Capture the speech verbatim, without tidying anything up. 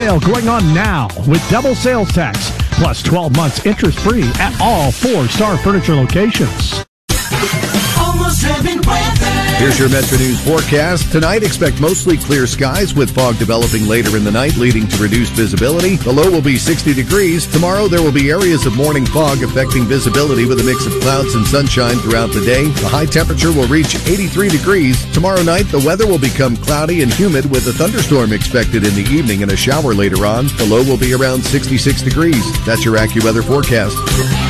Sale going on now with double sales tax plus twelve months interest free at all four Star Furniture locations. Almost Heaven weather. Here's your Metro News forecast. Tonight, expect mostly clear skies with fog developing later in the night, leading to reduced visibility. The low will be sixty degrees. Tomorrow, there will be areas of morning fog affecting visibility with a mix of clouds and sunshine throughout the day. The high temperature will reach eighty-three degrees. Tomorrow night, the weather will become cloudy and humid with a thunderstorm expected in the evening and a shower later on. The low will be around sixty-six degrees. That's your AccuWeather forecast.